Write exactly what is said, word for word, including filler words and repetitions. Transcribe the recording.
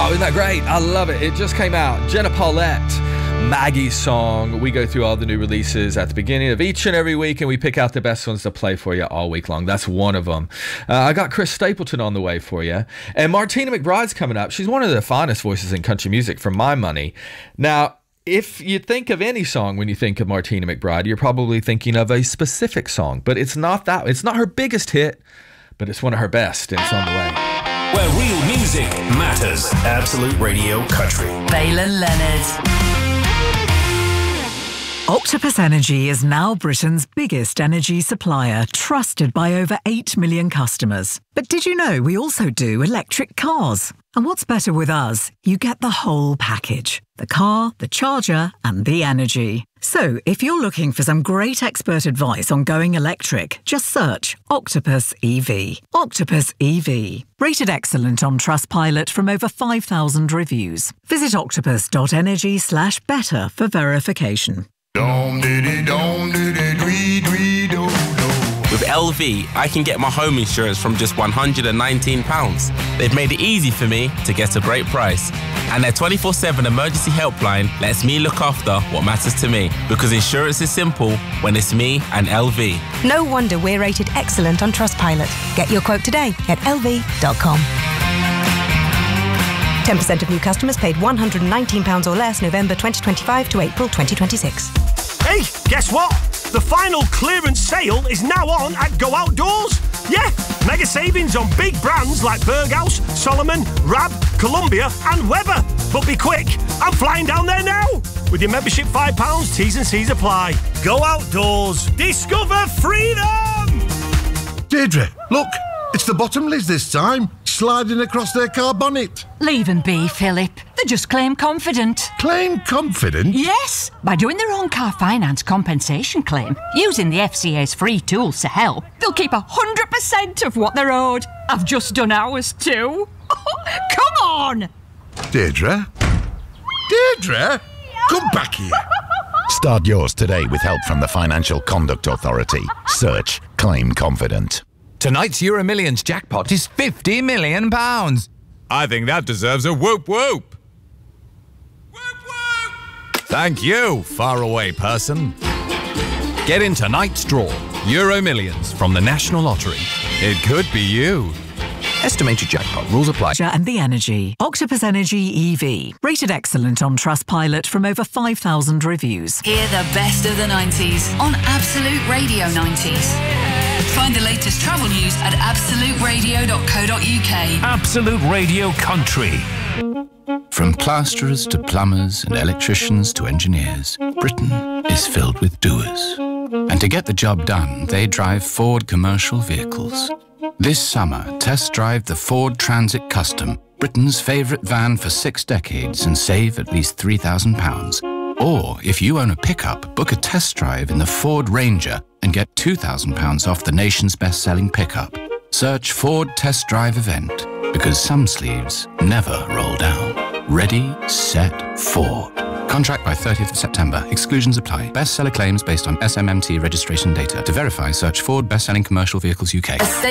Oh, isn't that great? I love it. It just came out. Jenna Paulette, Maggie's song. We go through all the new releases at the beginning of each and every week, and we pick out the best ones to play for you all week long. That's one of them. Uh, I got Chris Stapleton on the way for you. And Martina McBride's coming up. She's one of the finest voices in country music for my money. Now, if you think of any song when you think of Martina McBride, you're probably thinking of a specific song. But it's not that. It's not her biggest hit, but it's one of her best, and it's on the way. Where real music matters. Absolute Radio Country. Baylen Leonard. Octopus Energy is now Britain's biggest energy supplier, trusted by over eight million customers. But did you know we also do electric cars? And what's better with us? You get the whole package. The car, the charger, and the energy. So, if you're looking for some great expert advice on going electric, just search Octopus E V. Octopus E V. Rated excellent on Trustpilot from over five thousand reviews. Visit octopus.energy slash better for verification. With L V, I can get my home insurance from just one hundred nineteen pounds. They've made it easy for me to get a great price. And their twenty-four seven emergency helpline lets me look after what matters to me. Because insurance is simple when it's me and L V. No wonder we're rated excellent on Trustpilot. Get your quote today at L V dot com. ten percent of new customers paid one hundred nineteen pounds or less November twenty twenty-five to April twenty twenty-six. Hey, guess what? The final clearance sale is now on at Go Outdoors. Yeah, mega savings on big brands like Berghaus, Solomon, Rab, Columbia and Weber. But be quick, I'm flying down there now. With your membership five pounds, T's and C's apply. Go Outdoors. Discover freedom! Deirdre, look, it's the Bottomleys this time, sliding across their car bonnet. Leave them be, Philip. They just claim confident. Claim confident? Yes, by doing their own car finance compensation claim, using the F C A's free tools to help, they'll keep one hundred percent of what they're owed. I've just done ours too. Come on! Deirdre? Deirdre? Come back here. Start yours today with help from the Financial Conduct Authority. Search Claim Confident. Tonight's Euro Millions jackpot is fifty million pounds. I think that deserves a whoop whoop. Whoop whoop! Thank you, faraway person. Get in tonight's draw. Euro Millions from the National Lottery. It could be you. Estimated jackpot. Rules apply. And the energy. Octopus Energy E V. Rated excellent on Trustpilot from over five thousand reviews. Hear the best of the nineties on Absolute Radio nineties. Find the latest travel news at absolute radio dot co dot uk. Absolute Radio Country. From plasterers to plumbers and electricians to engineers, Britain is filled with doers. And to get the job done, they drive Ford commercial vehicles. This summer, test drive the Ford Transit Custom, Britain's favourite van for six decades, and save at least three thousand pounds. Or, if you own a pickup, book a test drive in the Ford Ranger and get two thousand pounds off the nation's best-selling pickup. Search Ford Test Drive Event, because some sleeves never roll down. Ready, set, Ford. Contract by thirtieth of September. Exclusions apply. Bestseller claims based on S M M T registration data. To verify, search Ford Best-Selling Commercial Vehicles U K.